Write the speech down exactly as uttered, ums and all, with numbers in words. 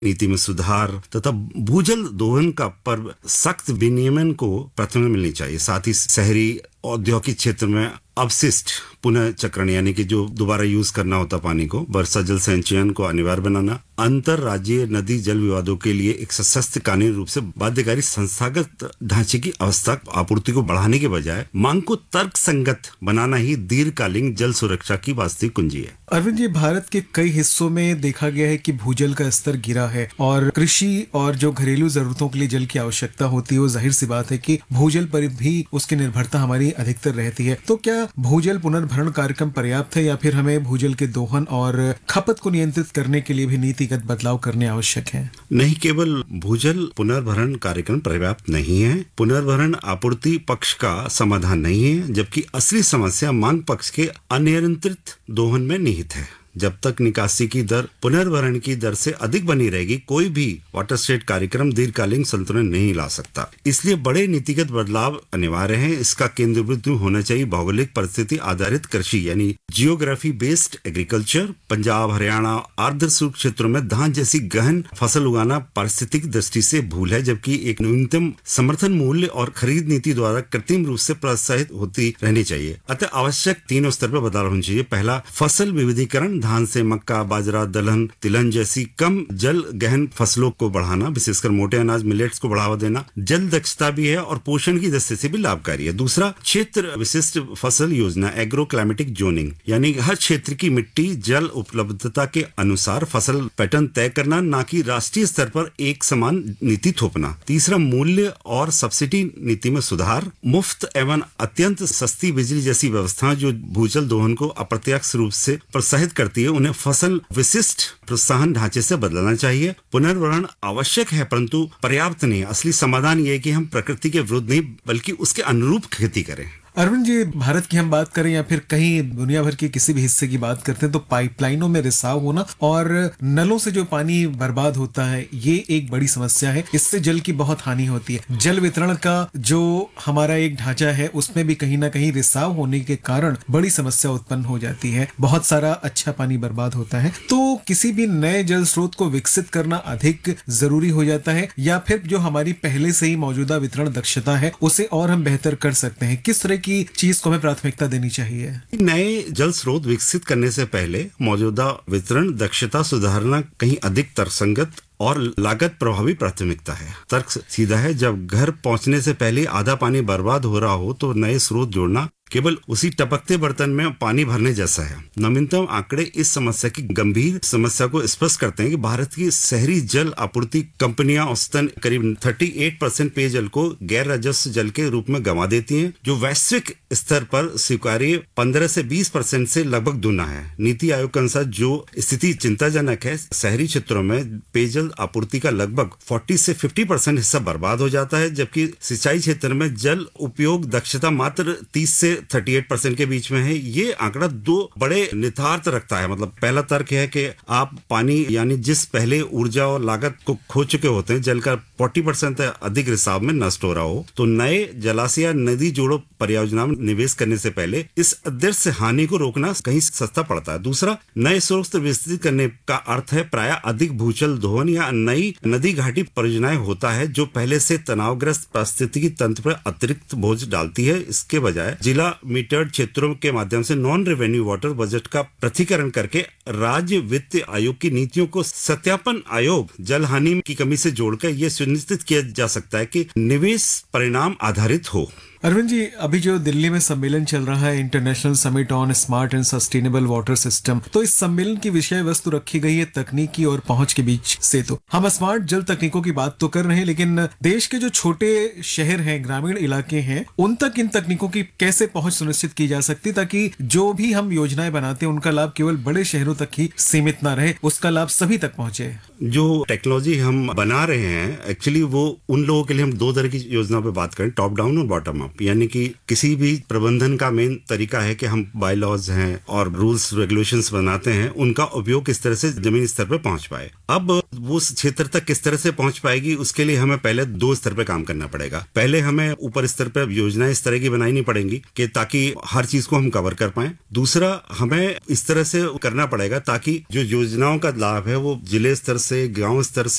नीति में सुधार तथा भूजल दोहन का पर सख्त विनियमन को प्राथमिकता मिलनी चाहिए। साथ ही शहरी औद्योगिक क्षेत्र में अपशिष्ट पुनः चक्रण यानी कि जो दोबारा यूज करना होता पानी को, वर्षा जल संचयन को अनिवार्य बनाना, अंतर राज्यीय नदी जल विवादों के लिए एक सशक्त कानूनी रूप से बाध्यकारी संस्थागत ढांचे की अवस्था आपूर्ति को बढ़ाने के बजाय मांग को तर्क संगत बनाना ही दीर्घकालीन जल सुरक्षा की वास्तविक कुंजी है। अरविंद जी, भारत के कई हिस्सों में देखा गया है कि भूजल का स्तर गिरा है और कृषि और जो घरेलू जरूरतों के लिए जल की आवश्यकता होती है, वो जाहिर सी बात है कि भूजल पर भी उसकी निर्भरता हमारी अधिकतर रहती है। तो क्या भूजल पुनर्भरण कार्यक्रम पर्याप्त है या फिर हमें भूजल के दोहन और खपत को नियंत्रित करने के लिए भी नीतिगत बदलाव करने आवश्यक है? नहीं, केवल भूजल पुनर्भरण कार्यक्रम पर्याप्त नहीं है। पुनर्भरण आपूर्ति पक्ष का समाधान नहीं है, जबकि असली समस्या मांग पक्ष के अनियंत्रित दोहन में निहित है। जब तक निकासी की दर पुनर्भरण की दर से अधिक बनी रहेगी, कोई भी वाटरशेड कार्यक्रम दीर्घकालीन संतुलन नहीं ला सकता। इसलिए बड़े नीतिगत बदलाव अनिवार्य हैं। इसका केंद्र बिंदु होना चाहिए भौगोलिक परिस्थिति आधारित कृषि यानी geography based agriculture. Punjab, Haryana, आर्द्र शुष्क क्षेत्रों में धान जैसी गहन फसल उगाना पारिस्थितिक दृष्टि से भूल है, जबकि एक न्यूनतम समर्थन मूल्य और खरीद नीति द्वारा कृत्रिम रूप से प्रोत्साहित होती रहनी चाहिए। अतः आवश्यक तीनों स्तर पर बदलाव होना चाहिए। पहला, फसल विविधीकरण, धान से मक्का, बाजरा, दलहन, तिलहन जैसी कम जल गहन फसलों को बढ़ाना, विशेषकर मोटे अनाज मिलेट्स को बढ़ावा देना जल दक्षता भी है और पोषण की दृष्टि से भी लाभकारी है। दूसरा, क्षेत्र विशिष्ट फसल योजना, एग्रो क्लाइमेटिक जोनिंग, यानी हर क्षेत्र की मिट्टी जल उपलब्धता के अनुसार फसल पैटर्न तय करना, ना कि राष्ट्रीय स्तर पर एक समान नीति थोपना। तीसरा, मूल्य और सब्सिडी नीति में सुधार, मुफ्त एवं अत्यंत सस्ती बिजली जैसी व्यवस्थाएं जो भूजल दोहन को अप्रत्यक्ष रूप से प्रोत्साहित करती है, उन्हें फसल विशिष्ट प्रोत्साहन ढांचे से बदलना चाहिए। पुनर्भरण आवश्यक है परंतु पर्याप्त नहीं। असली समाधान यह है कि हम प्रकृति के विरुद्ध नहीं बल्कि उसके अनुरूप खेती करें। अरविंद जी, भारत की हम बात करें या फिर कहीं दुनिया भर के किसी भी हिस्से की बात करते हैं तो पाइपलाइनों में रिसाव होना और नलों से जो पानी बर्बाद होता है, ये एक बड़ी समस्या है। इससे जल की बहुत हानि होती है। जल वितरण का जो हमारा एक ढांचा है, उसमें भी कहीं ना कहीं रिसाव होने के कारण बड़ी समस्या उत्पन्न हो जाती है। बहुत सारा अच्छा पानी बर्बाद होता है। तो किसी भी नए जल स्रोत को विकसित करना अधिक जरूरी हो जाता है या फिर जो हमारी पहले से ही मौजूदा वितरण दक्षता है, उसे और हम बेहतर कर सकते हैं? किस तरह की चीज को हमें प्राथमिकता देनी चाहिए? नए जल स्रोत विकसित करने से पहले मौजूदा वितरण दक्षता सुधारना कहीं अधिक तर्कसंगत और लागत प्रभावी प्राथमिकता है। तर्क सीधा है, जब घर पहुंचने से पहले आधा पानी बर्बाद हो रहा हो तो नए स्रोत जोड़ना केवल उसी टपकते बर्तन में पानी भरने जैसा है। नवीनतम आंकड़े इस समस्या की गंभीर समस्या को स्पष्ट करते हैं कि भारत की शहरी जल आपूर्ति कंपनियां औसतन करीब अड़तीस परसेंट पेयजल को गैर राजस्व जल के रूप में गंवा देती हैं, जो वैश्विक स्तर पर स्वीकार्य पंद्रह से बीस परसेंट से लगभग दुना है। नीति आयोग के अनुसार जो स्थिति चिंताजनक है, शहरी क्षेत्रों में पेयजल आपूर्ति का लगभग चालीस से पचास परसेंट हिस्सा बर्बाद हो जाता है, जबकि सिंचाई क्षेत्र में जल उपयोग दक्षता मात्र तीस से अड़तीस परसेंट के बीच में है। ये आंकड़ा दो बड़े निहितार्थ रखता है। मतलब पहला तर्क है कि आप पानी यानी जिस पहले ऊर्जा और लागत को खो चुके होते हैं, जल का चालीस परसेंट अधिक रिसाव में नष्ट हो रहा हो, तो नए जलाशय या नदी जोड़ो परियोजना में निवेश करने से पहले इस अदृश्य हानि को रोकना कहीं सस्ता पड़ता है। दूसरा, नए स्रोत विस्तृत करने का अर्थ है प्राय अधिक भूजल दोहन या नई नदी घाटी परियोजनाएं होता है, जो पहले से तनावग्रस्त पारिस्थितिकी तंत्र पर अतिरिक्त बोझ डालती है। इसके बजाय जिला मीटर्ड क्षेत्रों के माध्यम से नॉन रेवेन्यू वाटर बजट का पृथकीकरण करके राज्य वित्त आयोग की नीतियों को सत्यापन आयोग जल हानि की कमी से जोड़कर यह सुनिश्चित किया जा सकता है कि निवेश परिणाम आधारित हो। अरविंद जी, अभी जो दिल्ली में सम्मेलन चल रहा है, international summit on smart and sustainable water system, तो इस सम्मेलन की विषय वस्तु रखी गई है तकनीकी और पहुंच के बीच से। तो हम स्मार्ट जल तकनीकों की बात तो कर रहे हैं, लेकिन देश के जो छोटे शहर हैं, ग्रामीण इलाके हैं, उन तक इन तकनीकों की कैसे पहुंच सुनिश्चित की जा सकती ताकि जो भी हम योजनाएं बनाते हैं उनका लाभ केवल बड़े शहरों तक ही सीमित ना रहे, उसका लाभ सभी तक पहुंचे? जो टेक्नोलॉजी हम बना रहे हैं, एक्चुअली वो उन लोगों के लिए हम दो तरह की योजना पे बात करें, टॉप डाउन और बॉटम अप। यानी कि किसी भी प्रबंधन का मेन तरीका है कि हम बाय लॉज हैं और रूल्स रेगुलेशंस बनाते हैं, उनका उपयोग किस तरह से जमीनी स्तर पर पहुंच पाए। अब वो उस क्षेत्र तक किस तरह से पहुंच पाएगी, उसके लिए हमें पहले दो स्तर पे काम करना पड़ेगा। पहले हमें ऊपर स्तर पे योजनाएं इस तरह की बनानी पड़ेंगी कि ताकि हर चीज को हम कवर कर पाए। दूसरा, हमें इस तरह से करना पड़ेगा ताकि जो योजनाओं का लाभ है वो जिले स्तर से, गांव स्तर